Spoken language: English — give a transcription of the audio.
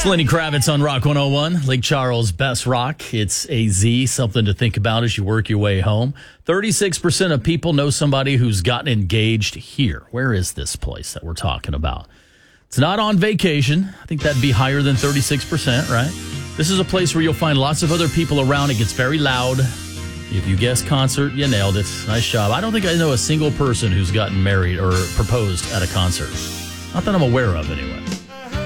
Lenny Kravitz on Rock 101, Lake Charles, best rock. It's AZ, something to think about as you work your way home. 36% of people know somebody who's gotten engaged here. Where is this place that we're talking about? It's not on vacation. I think that'd be higher than 36%, right? This is a place where you'll find lots of other people around. It gets very loud. If you guessed concert, you nailed it. Nice job. I don't think I know a single person who's gotten married or proposed at a concert. Not that I'm aware of, anyway.